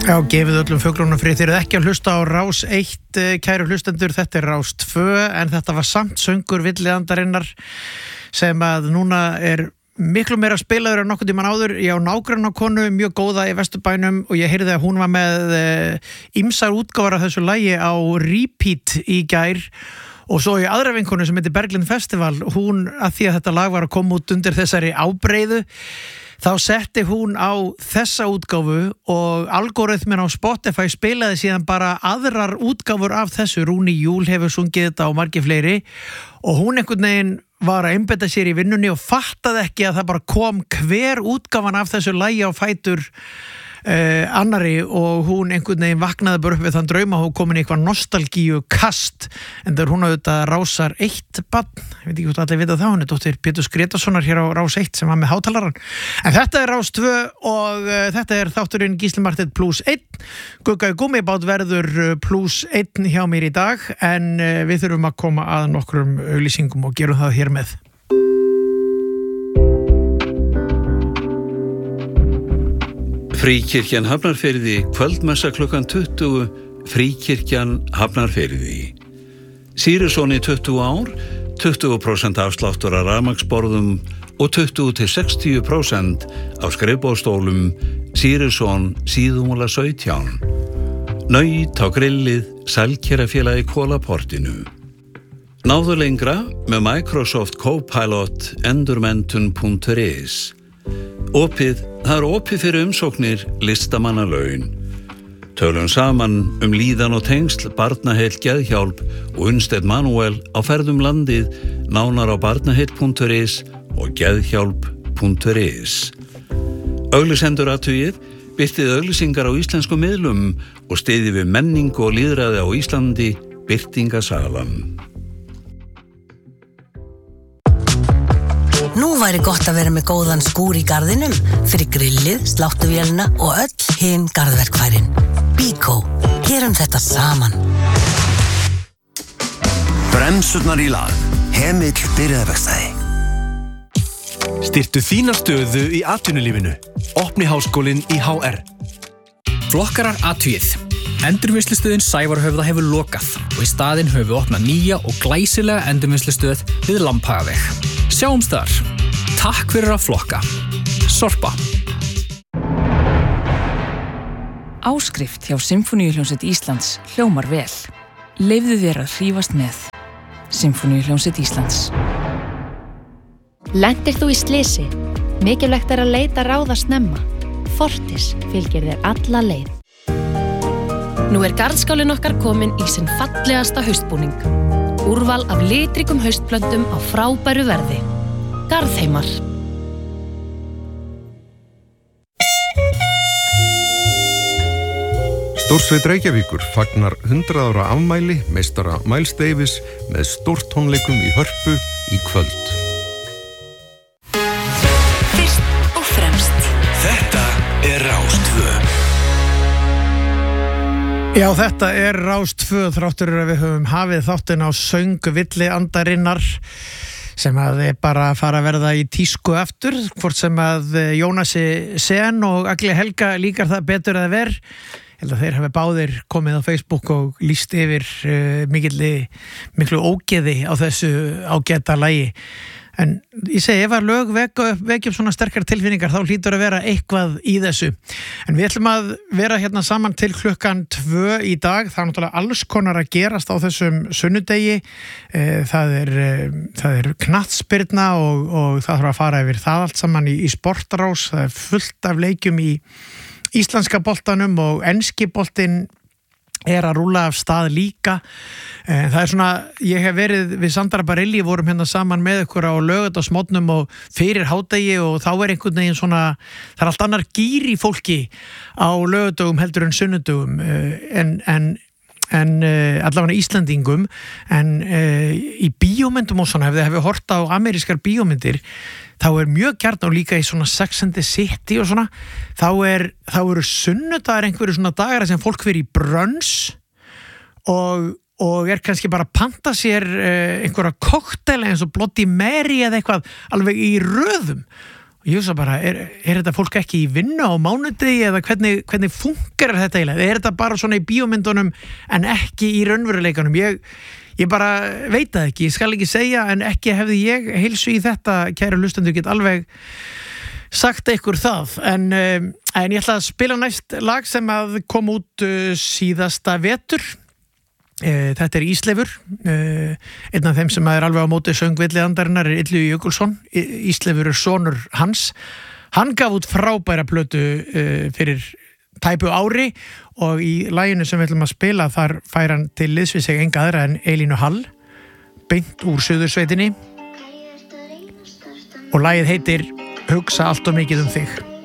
Já, gefið öllum fuglunum frið. Þið eruð ekki að hlusta á Rás 1, kæru hlustendur, þetta Rás 2, en þetta var samt söngur Villiandarinnar sem að núna miklu meira spilaður en nokkuð tímann áður. Ég á nágrannakonu mjög góða í Vesturbænum og ég heyrði að hún var með ýmsar útgáfur af þessu lagi á repeat í gær. Og svo í aðra vinkonu sem heitir Berglind Festival, hún, að því að þetta lag var að koma út undir þessari ábreiðu, þá setti hún á þessa útgáfu og algoritminn á Spotify spilaði síðan bara aðrar útgáfur af þessu. Rúni Júl hefur sungið þetta og margir fleiri og hún einhvern veginn var að einbeita sér í vinnunni og fattaði ekki að það bara kom hver útgáfan af þessu lagi á fætur annari og hún einhvern veginn vaknaði bara upp við þann drauma og komin í eitthvað nostalgíu kast en þegar hún auðvitað Rásar 1 barn, ég veit ekki hvort allir vita það, hún dóttir Péturs Gretarssonar hér á Rás 1 sem var með hátalaran, en þetta Rás 2 og þetta þátturinn Gísli Marteinn +1, Gugga í Gúmmibát verður +1 hjá mér í dag en við þurfum að koma að nokkrum auglýsingum og gerum það hér með. Fríkirkjan Hafnarfirði, kvöldmessa klukkan 20, Fríkirkjan Hafnarfirði. Sýrisson í 20 ár, 20% afsláttur af rafmagnsborðum og 20-60% af skrifborðsstólum, Sýrisson síðumúla 17. Naut á grillið, Sælkerafélagi Kólaportinu. Náðu lengra með Microsoft Copilot endurmentun.is. Það opið fyrir umsóknir listamannalaun. Tölum saman líðan og tengsl, Barnaheill Geðhjálp og Unnsteinn Manuel á ferðum landið, nánar á barnaheill.is og geðhjálp.is. Auglýsendur athugið, birtið auglýsingar á íslenskum miðlum og styðjið við menningu og lýðræði á Íslandi, birtingasalan. Nú væri gott að vera með góðan skúr í garðinum fyrir grillið, sláttuvélina og öll hin garðverkfærin. Bíkó, gerum þetta saman. Bremsurnar í lag. Hemill byrjaðarverkstæði. Styrktu þína stöðu í atvinnulífinu. Opni háskólinn í HR. Flokkarar athugið. Endurvinnslustöðin Sævarhöfða hefur lokað og í staðinn höfum við opnað nýja og glæsilega endurvinnslustöð við Lambhagaveg. Sjáumst þar. Takk fyrir að flokka. Sorpa. Áskrift hjá Sinfóníuhljómsveit Íslands hljómar vel. Leyfðu þér að hrífast með. Sinfóníuhljómsveit Íslands. Lentir þú í slysi? Mikilvægt að leita ráða snemma. Fortis fylgir þér alla leið. Nú garðskálinn okkar komin í sinn fallegasta haustbúning. Úrval af litríkum haustplöntum á frábæru verði. Garðheimar. Stórsveit Reykjavíkur fagnar 100 ára afmæli meistara Miles Davis með stórtónleikum í Hörpu í kvöld. Fyrst og fremst. Þetta Rás 2. Já, þetta Rás 2 þráttur að við höfum hafið þáttinn á söng Villiandarinnar sem að bara fara að verða í tísku aftur, hvort sem að Jónasi Sen og Agli Helga líkar það betur að ver. Ég held að þeir hafi báðir komið á Facebook og lýst yfir miklu ógeði á þessu ágæta lagi. En ég segi, ef að lög vekja upp svona sterkar tilfinningar, þá hlýtur að vera eitthvað í þessu. En við ætlum að vera hérna saman til klukkan 2 í dag. Það náttúrulega alls konar að gerast á þessum sunnudegi. Það er knattspyrna og það þarf að fara yfir það allt saman í sportrás. Það fullt af leikjum í íslenska boltanum og enski boltinn að rúlla af stað líka. Það svona, ég hef verið við Sandra Barilli, vorum hérna saman með ykkur á laugardagsmorgnum og fyrir hádegi og þá einhvern veginn svona, það allt annar gír í fólki á laugardögum heldur en sunnudögum en allavega Íslandingum en í bíómyndum og svona, ef þið hefur hort á amerískar bíómyndir þá mjög gjarnan og líka í svona Sex and the City og svona, þá eru sunnudagar einhverju svona dagar sem fólk fyrir í brunch og kannski bara að panta sér einhverja koktela eins og Bloody Mary eða eitthvað alveg í röðum. Ég hugsa bara, er þetta fólk ekki í vinnu á mánudegi eða hvernig funkar þetta eiginlega? Er þetta bara svona í bíómyndunum en ekki í raunveruleikanum? Ég bara veit það ekki, ég skal ekki segja, en ekki hefði ég heilsu í þetta, kæru hlustendur, get alveg sagt ykkur það. En ég ætla að spila næst lag sem að kom út síðasta vetur. Þetta Ísleifur, einn af þeim sem er alveg á móti söngvilliðandarinnar er Illugi Jökulsson. Ísleifur er sonur hans. Hann gaf út frábæra plötu fyrir tæpu ári og í laginu sem við ætlum að spila þar fær hann til liðs við sig enga aðra en Elínu Hall, beint úr Suðursveitinni, og lagið heitir Hugsa allt of mikið um þig.